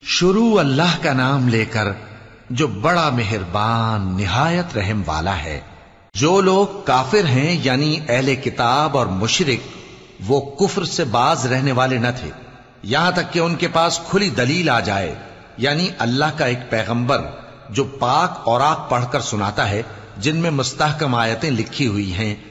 शुरू अल्लाह का नाम लेकर जो बड़ा मेहरबान निहायत रहम वाला है। जो लोग काफिर हैं यानी अहले किताब और मुशरिक, वो कुफ्र से बाज रहने वाले न थे यहां तक कि उनके पास खुली दलील आ जाए, यानी अल्लाह का एक पैगंबर जो पाक और आप पढ़कर सुनाता है जिनमें मुस्तहकम आयतें लिखी हुई हैं